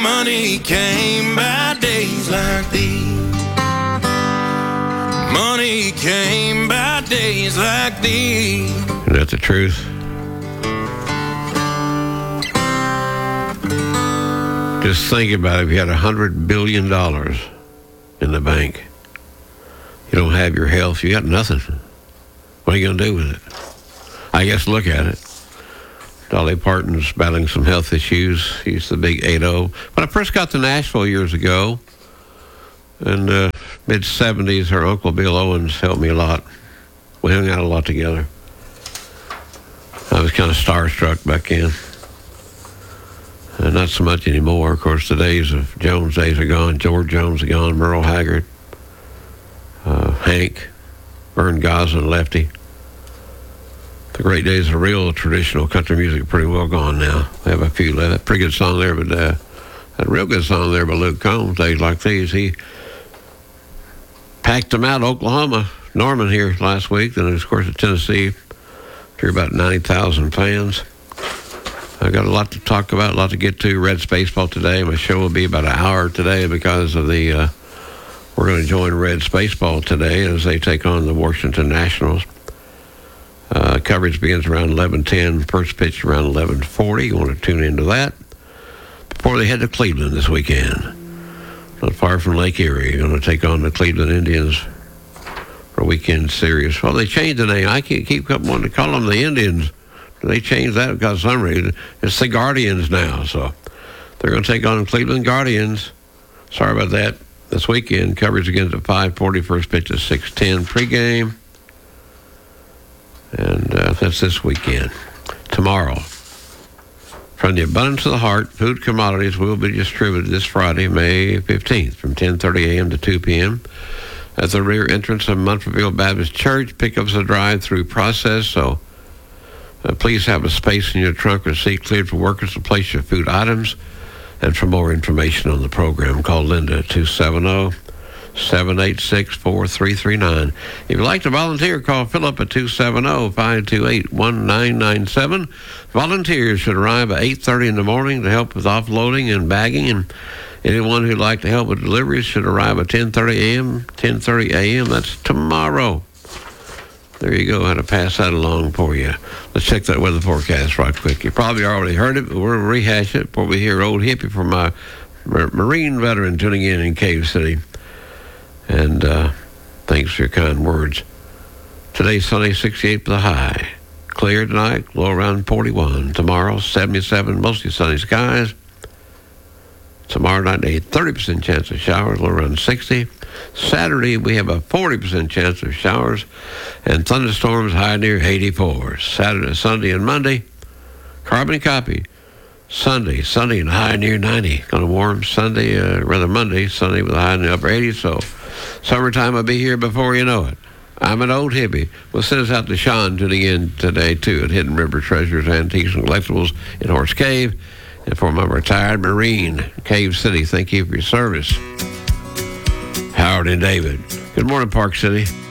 Money came by days like these. Money came by days like these. Isn't that the truth? Just think about it. If you had $100 billion in the bank, you don't have your health, you got nothing. What are you going to do with it? I guess look at it. Dolly Parton's battling some health issues. He's the big 8-0. When I first got to Nashville years ago, in the mid-70s, her Uncle Bill Owens helped me a lot. We hung out a lot together. I was kind of starstruck back then. Not so much anymore. Of course, the days of Jones days are gone. George Jones is gone. Merle Haggard, Hank, Vern Gosling, Lefty. The great days of real traditional country music are pretty well gone now. They have a few left. Pretty good song there, but a real good song there by Luke Combs. Days like these, he packed them out Oklahoma, Norman here last week. Then, of course, at Tennessee, here about 90,000 fans. I got a lot to talk about, a lot to get to. Reds baseball today. My show will be about an hour today because of the. We're going to join Reds baseball today as they take on the Washington Nationals. Coverage begins around 11:10. First pitch around 11:40. You want to tune into that before they head to Cleveland this weekend. Not far from Lake Erie. You're going to take on the Cleveland Indians for a weekend series. Well, they changed the name. I keep wanting to call them the Indians. They changed that because for some reason it's the Guardians now. So they're going to take on the Cleveland Guardians. Sorry about that. This weekend, coverage begins at 5:40. First pitch at 6:10 pregame. And that's this weekend. Tomorrow, from the abundance of the heart, food commodities will be distributed this Friday, May 15th, from 10:30 a.m. to 2 p.m. at the rear entrance of Munfordville Baptist Church. Pickup's a drive-through process, so please have a space in your trunk or seat cleared for workers to place your food items. And for more information on the program, call Linda at 270-786-4339. If you'd like to volunteer, call Philip at 270-528-1997. Volunteers should arrive at 8:30 in the morning to help with offloading and bagging, and anyone who'd like to help with deliveries should arrive at 10:30 a.m. That's tomorrow. There you go. How to pass that along for you. Let's check that weather forecast right quick. You probably already heard it, but we'll rehash it before we hear Old Hippie from my Marine veteran tuning in Cave City. And thanks for your kind words. Today, sunny, 68 for the high. Clear tonight, low around 41. Tomorrow, 77, mostly sunny skies. Tomorrow night, a 30% chance of showers, low around 60. Saturday, we have a 40% chance of showers and thunderstorms high near 84. Saturday, Sunday, and Monday, carbon copy. Sunday and high near 90. Kind of warm Sunday, Monday, Sunday with a high in the upper 80s. So summertime will be here before you know it. I'm an old hippie. We'll send us out to Sean tuning in today, too, at Hidden River Treasures, Antiques, and Collectibles in Horse Cave. And for my retired Marine, Cave City, thank you for your service. Howard and David. Good morning, Park City.